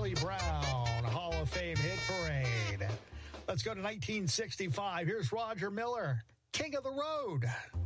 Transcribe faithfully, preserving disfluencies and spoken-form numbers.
Charlie Brown, Hall of Fame hit parade. Let's go to nineteen sixty-five. Here's Roger Miller, King of the Road.